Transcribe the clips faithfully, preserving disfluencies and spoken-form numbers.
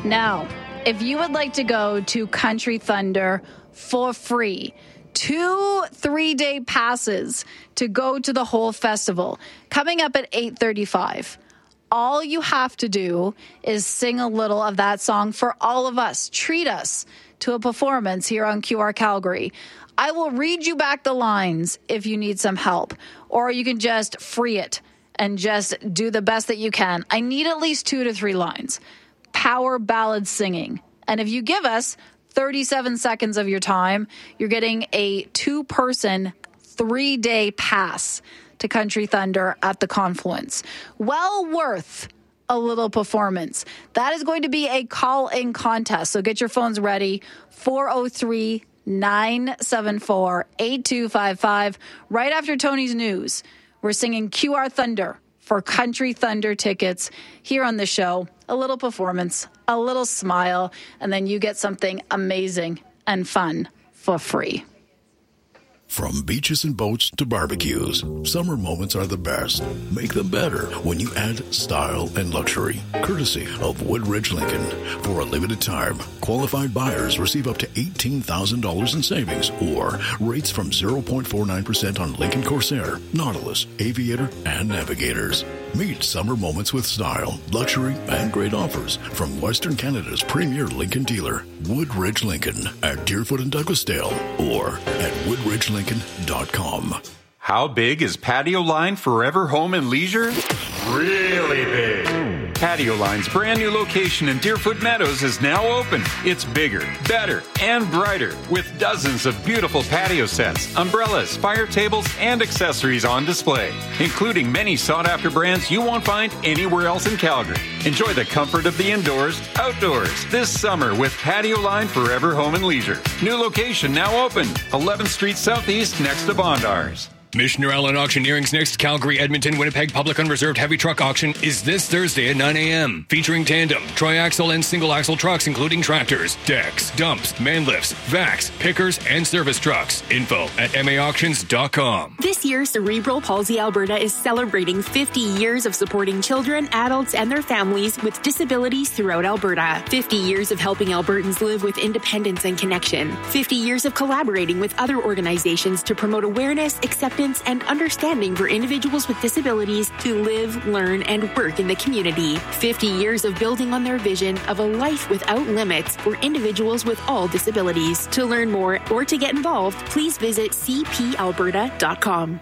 Now, if you would like to go to Country Thunder for free, two three-day passes to go to the whole festival, coming up at eight thirty-five. All you have to do is sing a little of that song for all of us. Treat us to a performance here on Q R Calgary. I will read you back the lines if you need some help, or you can just free it and just do the best that you can. I need at least two to three lines. Power ballad singing. And if you give us thirty-seven seconds of your time, you're getting a two-person, three-day pass to Country Thunder at the Confluence. Well worth a little performance. That is going to be a call-in contest, so get your phones ready. four oh three, nine seven four, eight two five five. Right after Tony's news, we're singing Q R Thunder for Country Thunder tickets here on the show. A little performance, a little smile, and then you get something amazing and fun for free. From beaches and boats to barbecues, summer moments are the best. Make them better when you add style and luxury, courtesy of Woodridge Lincoln. For a limited time, qualified buyers receive up to eighteen thousand dollars in savings or rates from zero point four nine percent on Lincoln Corsair, Nautilus, Aviator, and Navigators. Meet summer moments with style, luxury, and great offers from Western Canada's premier Lincoln dealer, Woodridge Lincoln, at Deerfoot and Douglasdale, or at woodridge lincoln dot com. How big is Patio Line Forever Home and Leisure? Really big. Patio Line's brand new location in Deerfoot Meadows is now open. It's bigger, better, and brighter with dozens of beautiful patio sets, umbrellas, fire tables, and accessories on display, including many sought-after brands you won't find anywhere else in Calgary. Enjoy the comfort of the indoors, outdoors, this summer with Patio Line Forever Home and Leisure. New location now open, eleventh Street Southeast next to Bondars. Missioner Allen Auctioneering's next Calgary, Edmonton, Winnipeg Public Unreserved Heavy Truck Auction is this Thursday at nine a.m. Featuring tandem, triaxle, and single-axle trucks, including tractors, decks, dumps, man lifts, vacs, pickers, and service trucks. Info at m a auctions dot com. This year, Cerebral Palsy Alberta is celebrating fifty years of supporting children, adults, and their families with disabilities throughout Alberta. fifty years of helping Albertans live with independence and connection. fifty years of collaborating with other organizations to promote awareness, acceptance, and understanding for individuals with disabilities to live, learn, and work in the community. fifty years of building on their vision of a life without limits for individuals with all disabilities. To learn more or to get involved, please visit c p alberta dot com.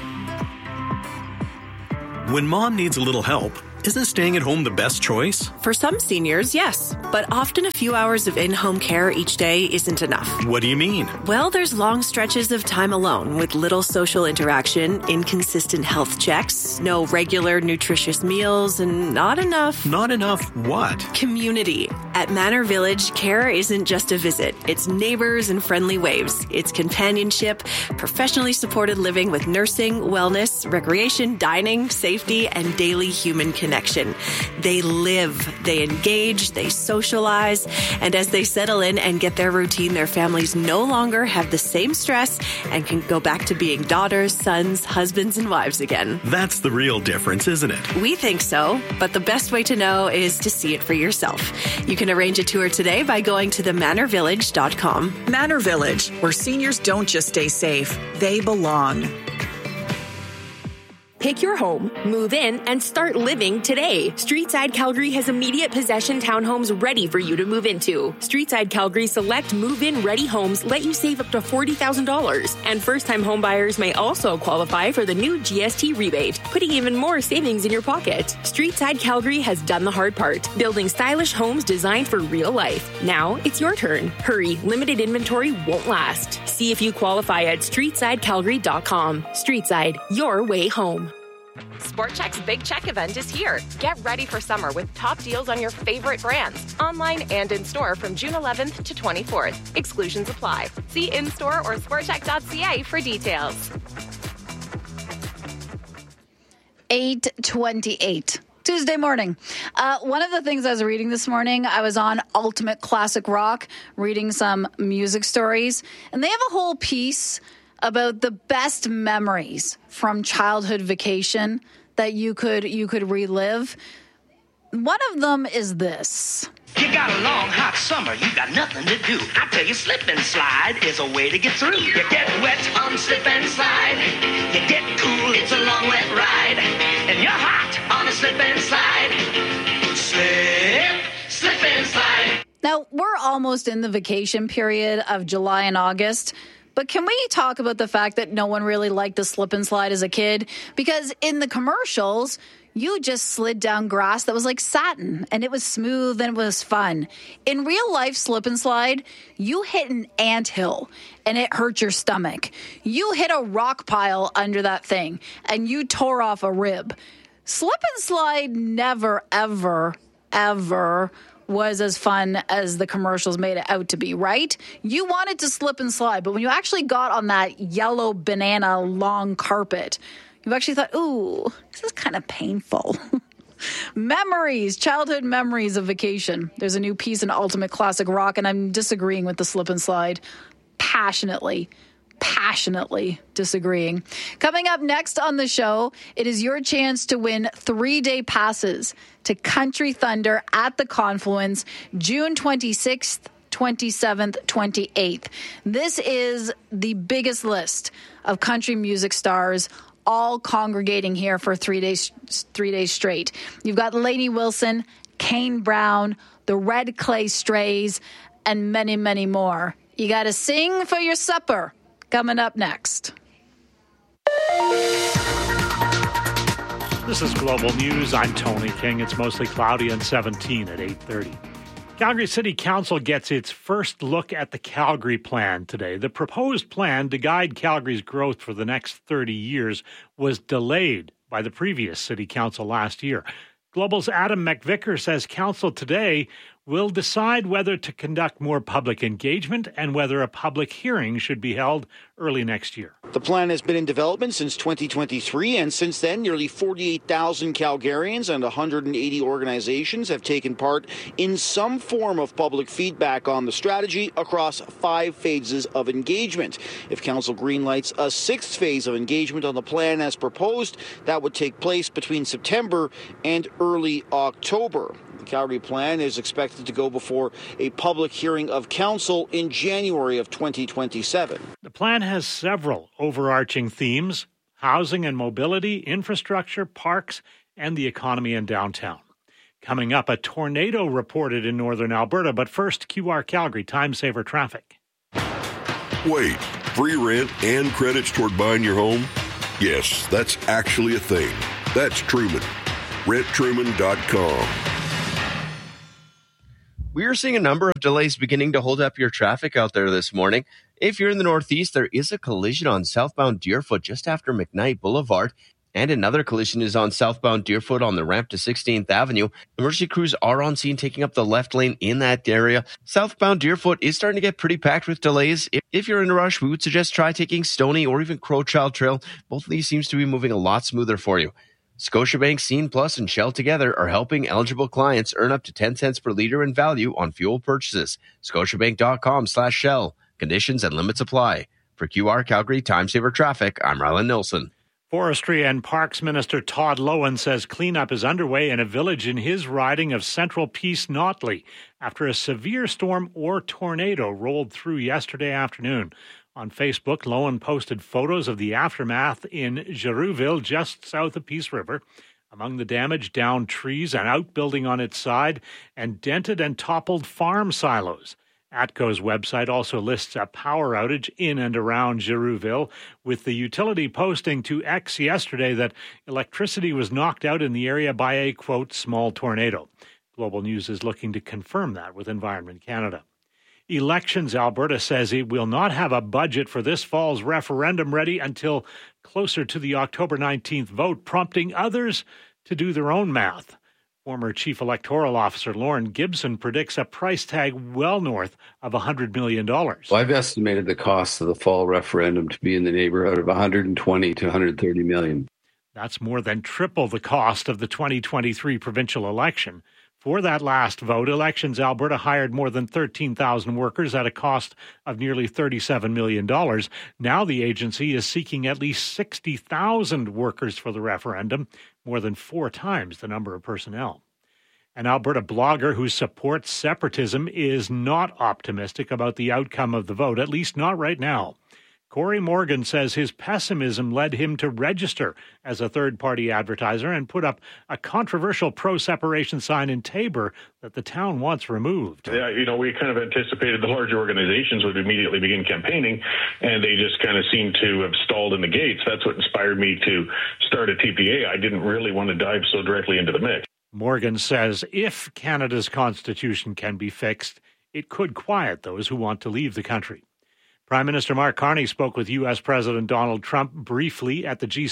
When mom needs a little help, isn't staying at home the best choice? For some seniors, yes. But often a few hours of in-home care each day isn't enough. What do you mean? Well, there's long stretches of time alone with little social interaction, inconsistent health checks, no regular nutritious meals, and not enough... Not enough what? Community. At Manor Village, care isn't just a visit. It's neighbors and friendly waves. It's companionship, professionally supported living with nursing, wellness, recreation, dining, safety, and daily human connection. They live, they engage, they socialize, and as they settle in and get their routine, their families no longer have the same stress and can go back to being daughters, sons, husbands, and wives again. That's the real difference, isn't it? We think so, but the best way to know is to see it for yourself. You can arrange a tour today by going to the manor village dot com. Manor Village, where seniors don't just stay safe, they belong. Pick your home, move in, and start living today. Streetside Calgary has immediate possession townhomes ready for you to move into. Streetside Calgary select move-in ready homes let you save up to forty thousand dollars. And first-time homebuyers may also qualify for the new G S T rebate, putting even more savings in your pocket. Streetside Calgary has done the hard part, building stylish homes designed for real life. Now it's your turn. Hurry, limited inventory won't last. See if you qualify at streetside calgary dot com. Streetside, your way home. Sport Chek's Big Check event is here. Get ready for summer with top deals on your favorite brands, online and in-store from June eleventh to twenty-fourth. Exclusions apply. See in-store or sport chek dot c a for details. eight twenty-eight. Tuesday morning. Uh, one of the things I was reading this morning, I was on Ultimate Classic Rock, reading some music stories, and they have a whole piece about the best memories from childhood vacation that you could you could relive. One of them is this. Kick got a long, hot summer, you got nothing to do. I tell you, slip and slide is a way to get through. You get wet on slip and slide. You get cool, it's a long, wet ride. And you're hot on a slip and slide. Slip, slip and slide. Now, we're almost in the vacation period of July and August. But can we talk about the fact that no one really liked the slip and slide as a kid? Because in the commercials, you just slid down grass that was like satin, and it was smooth and it was fun. In real life slip and slide, you hit an anthill and it hurt your stomach. You hit a rock pile under that thing and you tore off a rib. Slip and slide never, ever, ever was as fun as the commercials made it out to be, right? You wanted to slip and slide, but when you actually got on that yellow banana long carpet, you actually thought, ooh, this is kind of painful. Memories, childhood memories of vacation. There's a new piece in Ultimate Classic Rock, and I'm disagreeing with the slip and slide passionately. Passionately disagreeing. Coming up next on the show, it is your chance to win three-day passes to Country Thunder at the Confluence, June twenty-sixth, twenty-seventh, twenty-eighth. This is the biggest list of country music stars all congregating here for three days, three days straight. You've got Lainey Wilson, Kane Brown, the Red Clay Strays, and many, many more. You got to sing for your supper. Coming up next. This is Global News. I'm Tony King. It's mostly cloudy and seventeen at eight thirty. Calgary City Council gets its first look at the Calgary Plan today. The proposed plan to guide Calgary's growth for the next thirty years was delayed by the previous City Council last year. Global's Adam McVicker says Council today will decide whether to conduct more public engagement and whether a public hearing should be held early next year. The plan has been in development since twenty twenty-three, and since then, nearly forty-eight thousand Calgarians and one hundred eighty organizations have taken part in some form of public feedback on the strategy across five phases of engagement. If Council greenlights a sixth phase of engagement on the plan as proposed, that would take place between September and early October. The Calgary Plan is expected to go before a public hearing of Council in January of twenty twenty-seven. The plan has several overarching themes: housing and mobility, infrastructure, parks, and the economy in downtown. Coming up, a tornado reported in northern Alberta, but first, Q R Calgary Time Saver Traffic. Wait, free rent and credits toward buying your home? Yes, that's actually a thing. That's Truman. rent truman dot com. We are seeing a number of delays beginning to hold up your traffic out there this morning. If you're in the Northeast, there is a collision on southbound Deerfoot just after McKnight Boulevard, and another collision is on southbound Deerfoot on the ramp to sixteenth Avenue. Emergency crews are on scene taking up the left lane in that area. Southbound Deerfoot is starting to get pretty packed with delays. If you're in a rush, we would suggest try taking Stony or even Crowchild Trail. Both of these seems to be moving a lot smoother for you. Scotiabank, Scene Plus, and Shell together are helping eligible clients earn up to ten cents per liter in value on fuel purchases. Scotiabank.com slash Shell. Conditions and limits apply. For Q R Calgary Time Saver Traffic, I'm Rylan Nilsson. Forestry and Parks Minister Todd Loewen says cleanup is underway in a village in his riding of Central Peace Notley after a severe storm or tornado rolled through yesterday afternoon. On Facebook, Loewen posted photos of the aftermath in Girouville, just south of Peace River. Among the damage, downed trees, an outbuilding on its side, and dented and toppled farm silos. ATCO's website also lists a power outage in and around Girouville, with the utility posting to X yesterday that electricity was knocked out in the area by a, quote, small tornado. Global News is looking to confirm that with Environment Canada. Elections Alberta says it will not have a budget for this fall's referendum ready until closer to the October nineteenth vote, prompting others to do their own math. Former Chief Electoral Officer Lauren Gibson predicts a price tag well north of one hundred million dollars. Well, I've estimated the cost of the fall referendum to be in the neighborhood of one hundred twenty to one hundred thirty million. That's more than triple the cost of the twenty twenty-three provincial election. For that last vote, Elections Alberta hired more than thirteen thousand workers at a cost of nearly thirty-seven million dollars. Now the agency is seeking at least sixty thousand workers for the referendum, more than four times the number of personnel. An Alberta blogger who supports separatism is not optimistic about the outcome of the vote, at least not right now. Corey Morgan says his pessimism led him to register as a third-party advertiser and put up a controversial pro-separation sign in Taber that the town wants removed. Yeah, you know, we kind of anticipated the larger organizations would immediately begin campaigning, and they just kind of seem to have stalled in the gates. That's what inspired me to start a T P A. I didn't really want to dive so directly into the mix. Morgan says if Canada's constitution can be fixed, it could quiet those who want to leave the country. Prime Minister Mark Carney spoke with U S President Donald Trump briefly at the G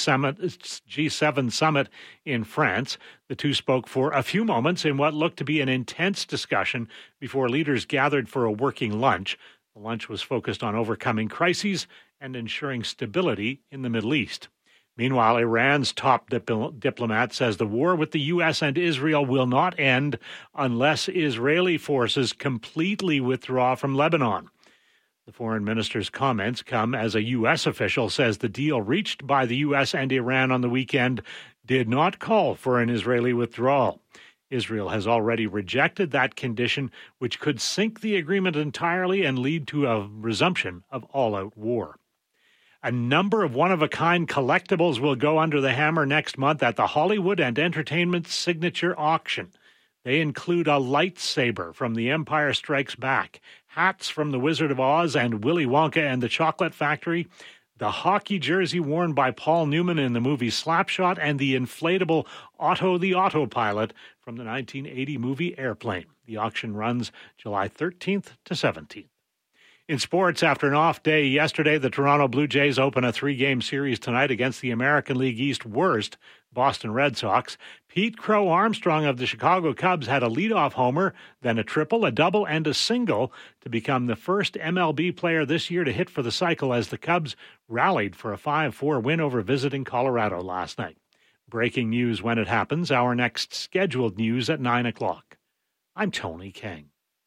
seven summit in France. The two spoke for a few moments in what looked to be an intense discussion before leaders gathered for a working lunch. The lunch was focused on overcoming crises and ensuring stability in the Middle East. Meanwhile, Iran's top dip- diplomat says the war with the U S and Israel will not end unless Israeli forces completely withdraw from Lebanon. The foreign minister's comments come as a U S official says the deal reached by the U S and Iran on the weekend did not call for an Israeli withdrawal. Israel has already rejected that condition, which could sink the agreement entirely and lead to a resumption of all-out war. A number of one-of-a-kind collectibles will go under the hammer next month at the Hollywood and Entertainment Signature Auction. They include a lightsaber from The Empire Strikes Back, hats from The Wizard of Oz and Willy Wonka and the Chocolate Factory, the hockey jersey worn by Paul Newman in the movie Slapshot, and the inflatable Otto the Autopilot from the nineteen eighty movie Airplane. The auction runs July thirteenth to seventeenth. In sports, after an off day yesterday, the Toronto Blue Jays open a three-game series tonight against the American League East worst Boston Red Sox. Pete Crow Armstrong of the Chicago Cubs had a leadoff homer, then a triple, a double, and a single to become the first M L B player this year to hit for the cycle as the Cubs rallied for a five four win over visiting Colorado last night. Breaking news when it happens. Our next scheduled news at nine o'clock. I'm Tony King.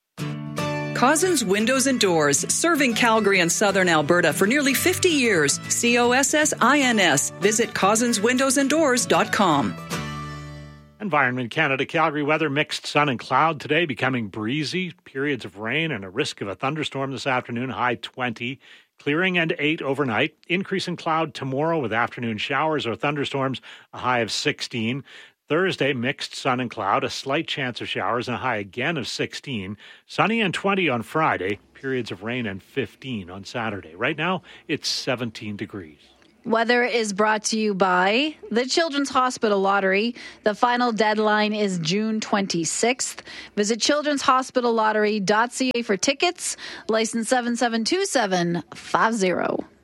Cozzens Windows and Doors, serving Calgary and southern Alberta for nearly fifty years. C O S S I N S. Visit cozzens windows and doors dot com. Environment Canada Calgary weather, mixed sun and cloud today, becoming breezy, periods of rain and a risk of a thunderstorm this afternoon, high twenty. Clearing and eight overnight. Increase in cloud tomorrow with afternoon showers or thunderstorms, a high of sixteen. Thursday, mixed sun and cloud, a slight chance of showers, and a high again of sixteen. Sunny and twenty on Friday, periods of rain and fifteen on Saturday. Right now, it's seventeen degrees. Weather is brought to you by the Children's Hospital Lottery. The final deadline is June twenty-sixth. Visit children's hospital lottery dot c a for tickets. License seven seven two seven five zero.